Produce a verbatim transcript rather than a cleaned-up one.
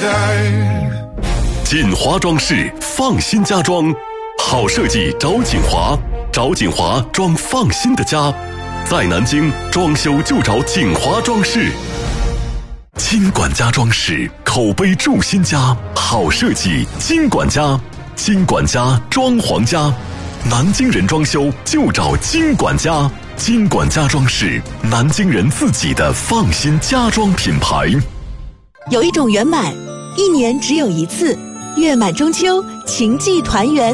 待。 锦华装饰，放心家装，好设计找锦华，找锦华装放心的家。在南京装修就找锦华装饰。金管家装饰，口碑住新家，好设计金管家，金管家装潢家，南京人装修就找金管家，金管家装饰，南京人自己的放心家装品牌。 有一种圆满，一年只有一次，月满中秋，情寄团圆。